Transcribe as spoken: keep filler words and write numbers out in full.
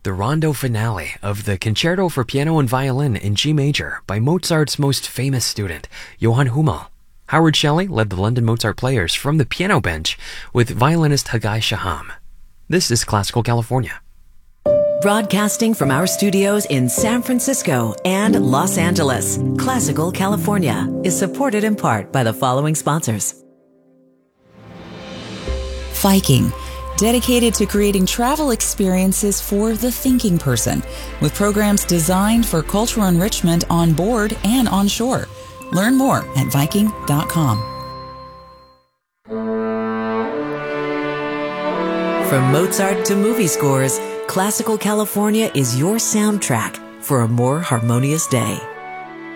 the rondo finale of the Concerto for Piano and Violin in G major by Mozart's most famous student, Johann Hummel. Howard Shelley led the London Mozart players from the piano bench with violinist Hagai Shaham. This is Classical California. Broadcasting from our studios in San Francisco and Los Angeles, Classical California is supported in part by the following sponsors. Viking, dedicated to creating travel experiences for the thinking person, with programs designed for cultural enrichment on board and on shore. Learn more at Viking dot com. From Mozart to movie scores, Classical California is your soundtrack for a more harmonious day.